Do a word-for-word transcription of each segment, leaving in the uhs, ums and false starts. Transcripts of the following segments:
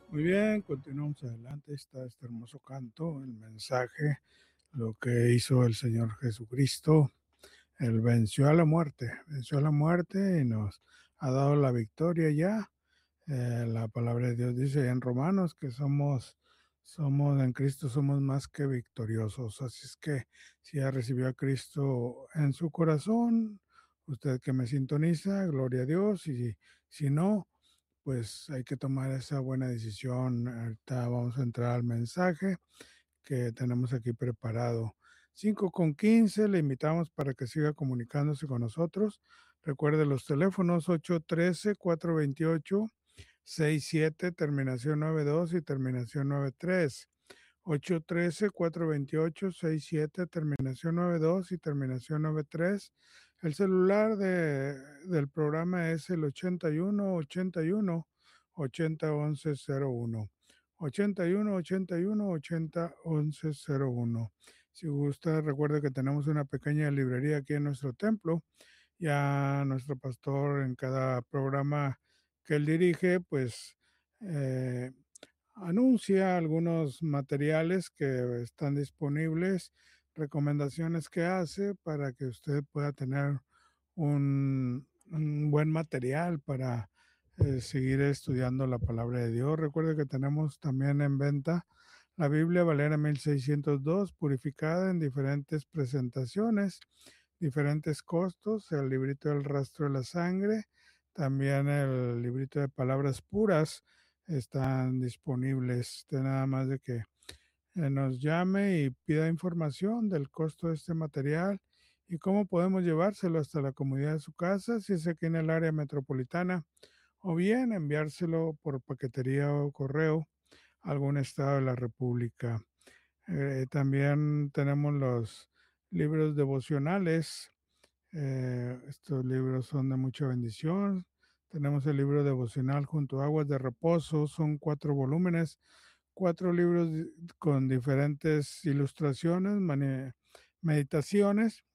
Muy bien, continuamos adelante. Está este hermoso canto, el mensaje, lo que hizo el Señor Jesucristo. Él venció a la muerte, venció a la muerte y nos ha dado la victoria ya. Eh, la palabra de Dios dice en Romanos que somos, somos en Cristo, somos más que victoriosos. Así es que si ya recibió a Cristo en su corazón, usted que me sintoniza, gloria a Dios. Y si no, pues hay que tomar esa buena decisión. Ahorita vamos a entrar al mensaje que tenemos aquí preparado. cinco con quince, le invitamos para que siga comunicándose con nosotros. Recuerde los teléfonos ocho uno tres, cuatro dos ocho, seis siete, terminación noventa y dos y terminación noventa y tres. ocho uno tres, cuatro dos ocho, seis siete, terminación noventa y dos y terminación noventa y tres. El celular de, del programa es el ochenta y uno, ochenta y uno, ochenta, once, cero uno. ochenta y uno, ochenta y uno, ochenta, once, cero uno. Si gusta, recuerde que tenemos una pequeña librería aquí en nuestro templo. Ya nuestro pastor en cada programa que él dirige, pues eh, anuncia algunos materiales que están disponibles, recomendaciones que hace para que usted pueda tener un, un buen material para eh, seguir estudiando la palabra de Dios. Recuerde que tenemos también en venta la Biblia Valera mil seiscientos dos, purificada en diferentes presentaciones, diferentes costos, el librito del rastro de la sangre, también el librito de palabras puras están disponibles. De nada más de que eh, nos llame y pida información del costo de este material y cómo podemos llevárselo hasta la comunidad de su casa, si es aquí en el área metropolitana, o bien enviárselo por paquetería o correo a algún estado de la República. Eh, también tenemos los libros devocionales. Eh, estos libros son de mucha bendición. Tenemos el libro devocional Junto a Aguas de Reposo, son cuatro volúmenes, cuatro libros con diferentes ilustraciones, meditaciones,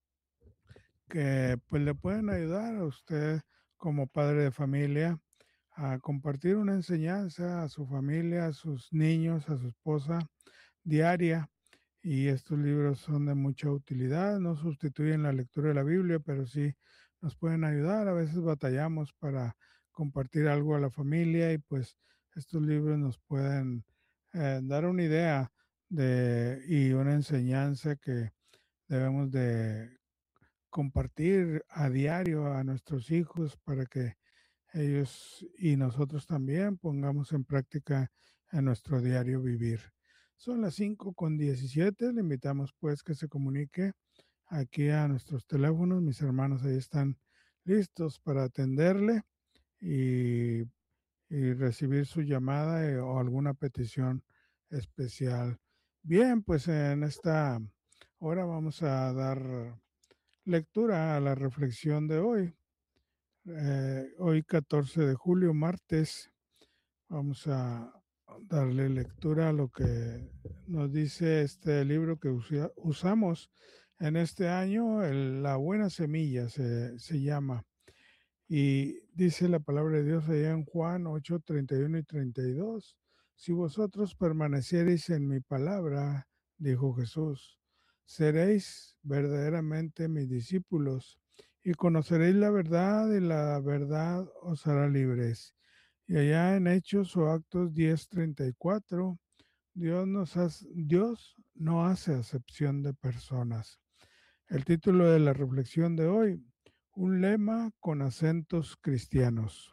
que pues le pueden ayudar a usted como padre de familia a compartir una enseñanza a su familia, a sus niños, a su esposa diaria. Y estos libros son de mucha utilidad, no sustituyen la lectura de la Biblia, pero sí nos pueden ayudar. A veces batallamos para compartir algo a la familia y pues estos libros nos pueden eh, dar una idea de, y una enseñanza que debemos de compartir a diario a nuestros hijos para que ellos y nosotros también pongamos en práctica en nuestro diario vivir. Son las cinco con diecisiete. Le invitamos pues que se comunique aquí a nuestros teléfonos. Mis hermanos ahí están listos para atenderle y, y recibir su llamada eh, o alguna petición especial. Bien, pues en esta hora vamos a dar lectura a la reflexión de hoy. Eh, hoy catorce de julio, martes, vamos a darle lectura a lo que nos dice este libro que usa, usamos en este año, el, La Buena Semilla se, se llama. Y dice la palabra de Dios allá en Juan ocho, treinta y uno y treinta y dos. Si vosotros permaneciereis en mi palabra, dijo Jesús, seréis verdaderamente mis discípulos y conoceréis la verdad y la verdad os hará libres. Y allá en Hechos o Actos diez, treinta y cuatro, Dios, nos hace, Dios no hace acepción de personas. El título de la reflexión de hoy, un lema con acentos cristianos.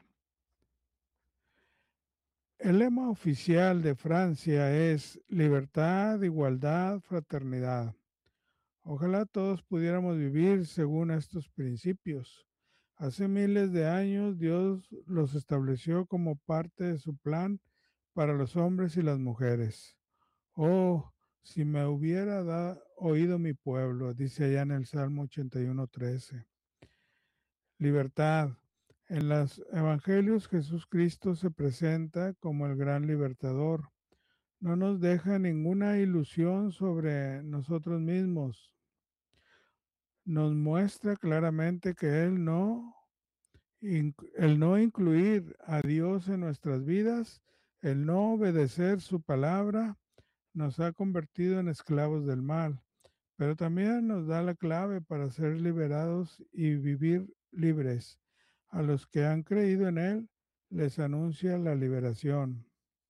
El lema oficial de Francia es libertad, igualdad, fraternidad. Ojalá todos pudiéramos vivir según estos principios. Hace miles de años Dios los estableció como parte de su plan para los hombres y las mujeres. Oh, si me hubiera da, oído mi pueblo, dice allá en el Salmo ochenta y uno, trece. Libertad. En los evangelios Jesús Cristo se presenta como el gran libertador. No nos deja ninguna ilusión sobre nosotros mismos. Nos muestra claramente que Él no, el no incluir a Dios en nuestras vidas El no obedecer su palabra nos ha convertido en esclavos del mal, pero también nos da la clave para ser liberados y vivir libres. A los que han creído en Él les anuncia la liberación.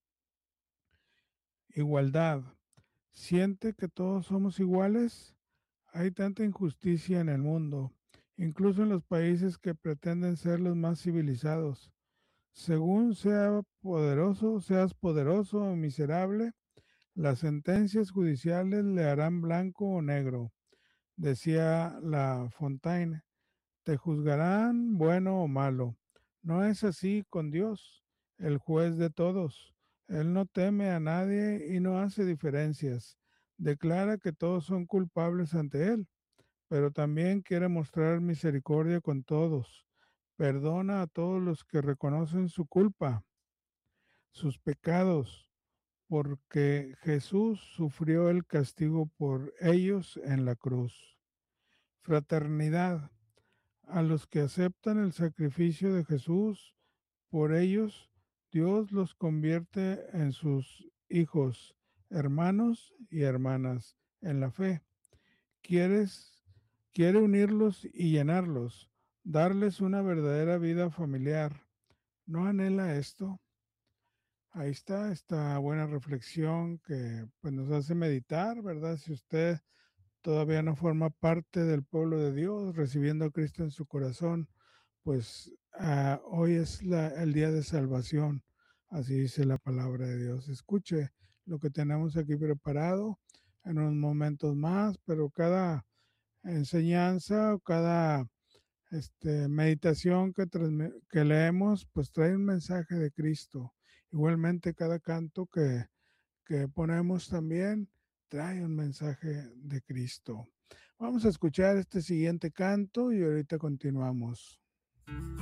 Igualdad. ¿Siente que todos somos iguales? Hay tanta injusticia en el mundo, incluso en los países que pretenden ser los más civilizados. Según sea poderoso, seas poderoso o miserable, las sentencias judiciales le harán blanco o negro. Decía La Fontaine, te juzgarán bueno o malo. No es así con Dios, el juez de todos. Él no teme a nadie y no hace diferencias. Declara que todos son culpables ante Él, pero también quiere mostrar misericordia con todos. Perdona a todos los que reconocen su culpa, sus pecados, porque Jesús sufrió el castigo por ellos en la cruz. Fraternidad. A los que aceptan el sacrificio de Jesús por ellos, Dios los convierte en sus hijos, hermanos y hermanas en la fe. Quieres, quiere unirlos y llenarlos, darles una verdadera vida familiar. ¿No anhela esto? Ahí está esta buena reflexión que pues, nos hace meditar, ¿verdad? Si usted todavía no forma parte del pueblo de Dios, recibiendo a Cristo en su corazón, pues ah, hoy es la- el día de salvación, así dice la palabra de Dios. Escuche lo que tenemos aquí preparado en unos momentos más, pero cada enseñanza o cada este, meditación que, transmi- que leemos, pues trae un mensaje de Cristo. Igualmente cada canto que que ponemos también trae un mensaje de Cristo. Vamos a escuchar este siguiente canto y ahorita continuamos.